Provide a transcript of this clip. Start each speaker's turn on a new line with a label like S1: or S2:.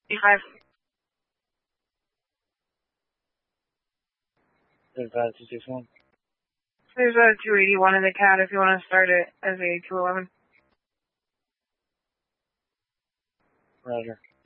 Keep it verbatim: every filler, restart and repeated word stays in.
S1: eighty-five.
S2: thirty-five, two sixty-one.
S1: There's a two eighty-one in the C A D if you want to start it as a two eleven.
S2: Roger.